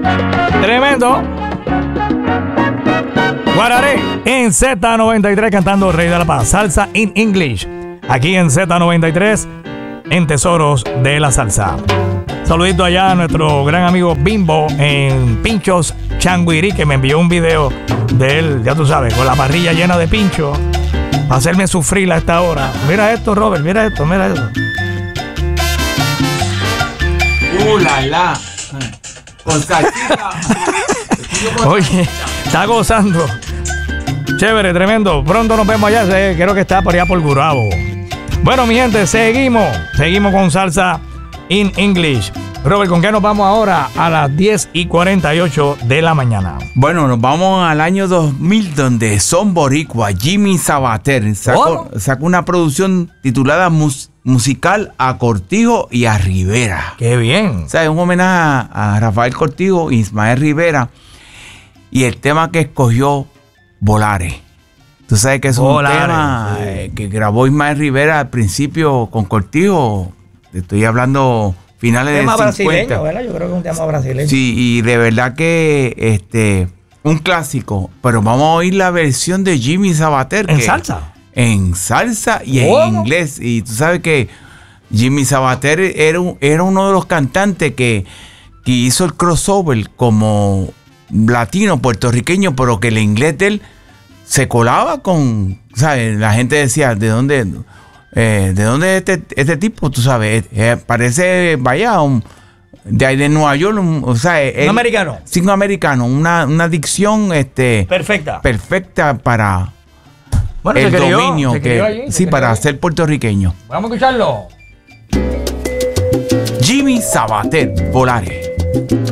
Tremendo. Guararé en Z93 cantando Rey de la Paz. Salsa in English. Aquí en Z93 en Tesoros de la Salsa. Saludito allá a nuestro gran amigo Bimbo en Pinchos Changuirí, que me envió un video de él, ya tú sabes, con la parrilla llena de pinchos, para hacerme sufrir a esta hora. Mira esto, Robert, mira esto, mira esto. La la. Con salsita. Oye, está gozando. Chévere, tremendo. Pronto nos vemos allá. Creo que está por allá por Gurabo. Bueno, mi gente, seguimos con Salsa in English. Robert, ¿con qué nos vamos ahora a las 10:48 de la mañana? Bueno, nos vamos al año 2000, donde Son Boricua, Jimmy Sabater sacó una producción titulada Musical a Cortijo y a Rivera. ¡Qué bien! O sea, es un homenaje a Rafael Cortijo y Ismael Rivera. Y el tema que escogió, Volares. Tú sabes que es un tema que grabó Ismael Rivera al principio con Cortijo. Te estoy hablando finales del 50. Brasileño, ¿verdad? Yo creo que es un tema brasileño. Sí, y de verdad que un clásico. Pero vamos a oír la versión de Jimmy Sabater. ¿En salsa? En salsa y en inglés. Y tú sabes que Jimmy Sabater era uno de los cantantes que hizo el crossover como latino, puertorriqueño, pero que el inglés de él se colaba con, ¿sabes? La gente decía, ¿de dónde es este tipo? Tú sabes, parece, vaya, de ahí de Nueva York, o sea, un americano. Sí, un americano, una dicción perfecta para el dominio para ser puertorriqueño. Vamos a escucharlo. Jimmy Sabater, Volares.